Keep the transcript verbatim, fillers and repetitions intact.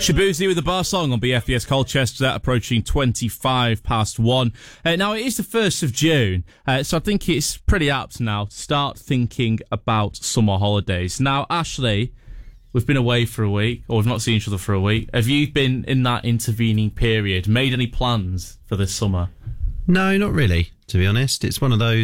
Shabuzi with the bar song on B F B S Colchester, approaching twenty-five past one. Uh, now, it is the first of June, uh, so I think it's pretty apt now to start thinking about summer holidays. Now, Ashley, we've been away for a week, or we've not seen each other for a week. Have you been, in that intervening period, made any plans for this summer? No, not really, to be honest. It's one of those